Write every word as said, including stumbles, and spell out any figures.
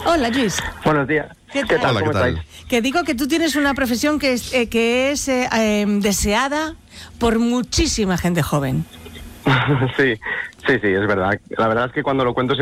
Hola, Luis. Buenos días. ¿Qué ¿Qué tal? tal? Hola, ¿Cómo ¿qué tal? estáis? Que digo que tú tienes una profesión que es, eh, que es eh, eh, deseada por muchísima gente joven. Sí, sí, sí, es verdad. La verdad es que cuando lo cuento